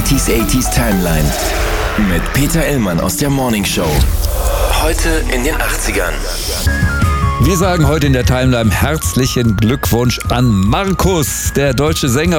90s Timeline mit Peter Illmann aus der Morning Show. Heute in den 80ern. Wir sagen heute in der Timeline herzlichen Glückwunsch an Markus, der deutsche Sänger